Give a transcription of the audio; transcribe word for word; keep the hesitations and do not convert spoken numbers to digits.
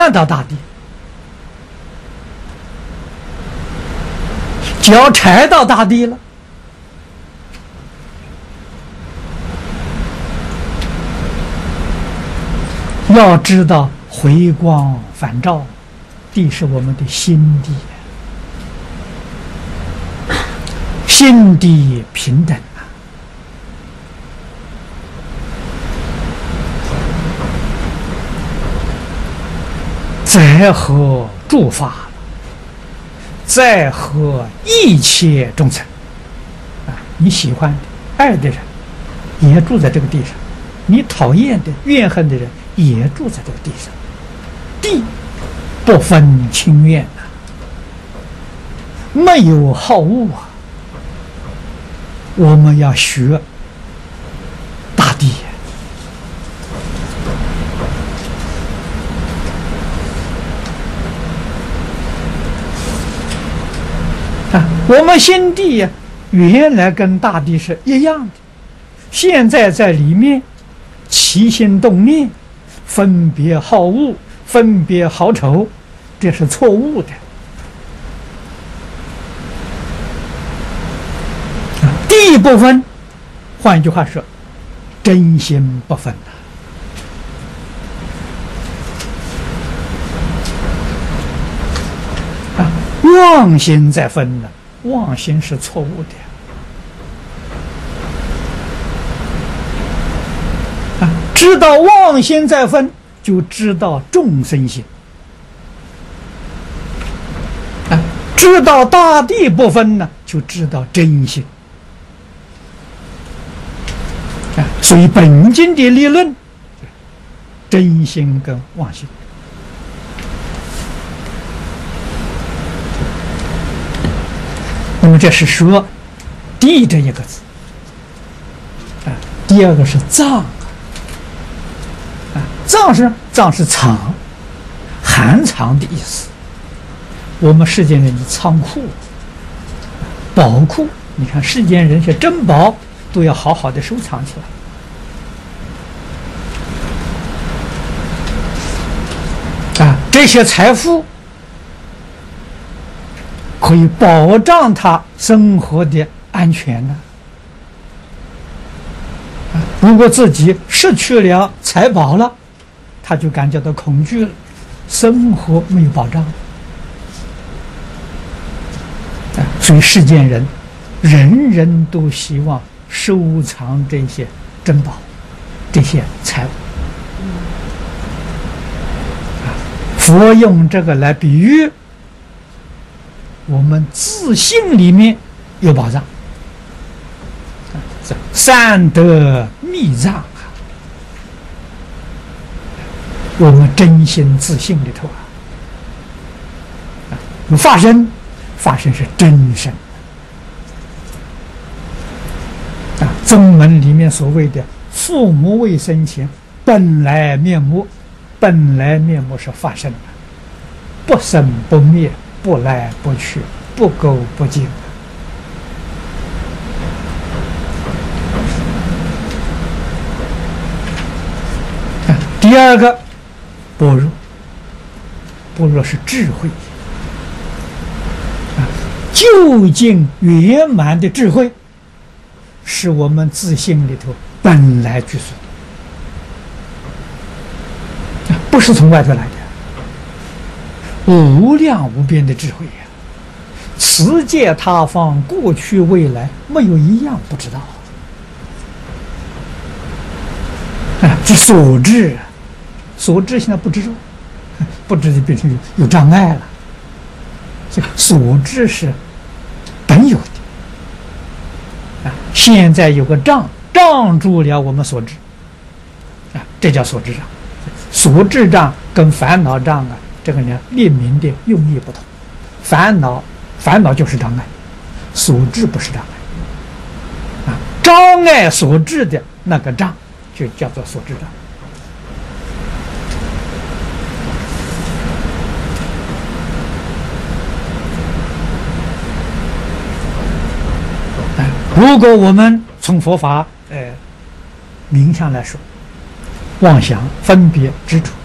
看到大地，脚踩到大地了，要知道回光返照，地是我们的心地，心地平等啊，在和诸法，在和一切众生啊，你喜欢的、爱的人也住在这个地上，你讨厌的、怨恨的人也住在这个地上。地不分亲怨啊，没有好恶啊。我们要学大地啊，我们心地呀，原来跟大地是一样的，现在在里面起心动念，分别好恶，分别好丑，这是错误的。地不分，换一句话说，真心不分啊！啊，妄心在分呢，妄心是错误的啊！知道妄心在分，就知道众生心啊！知道大地不分呢，就知道真心。所以本经的理论，真心跟妄心。那么这是说地这一个字啊，第二个是藏啊，藏是藏是藏，含藏的意思。我们世间人的仓库、宝库，你看世间人些珍宝都要好好的收藏起来。啊，这些财富可以保障他生活的安全呢。啊，如果自己失去了财宝了，他就感觉到恐惧了，生活没有保障。啊，所以世间人人人都希望收藏这些珍宝，这些财物。佛用这个来比喻我们自信里面有宝藏，善得密藏啊！我们真心自信里头啊，有法身，法身是真身啊。宗门里面所谓的父母未生前本来面目。本来面目是法身的，不生不灭，不来不去，不垢不净。啊，第二个般若，般若是智慧啊，究竟圆满的智慧，是我们自性里头本来具足的。不是从外头来的，无量无边的智慧呀、啊！此界他方，过去未来，没有一样不知道。啊，这所知，所知现在不知道，不知就变成有有障碍了。这个所知是本有的啊，现在有个障，障住了我们所知啊，这叫所知障。所知障跟烦恼障啊，这个呢列明的用意不同。烦恼，烦恼就是障碍，所知不是障碍。啊，障碍所知的那个障，就叫做所知障。啊，如果我们从佛法呃名相来说，妄想、分别、执着，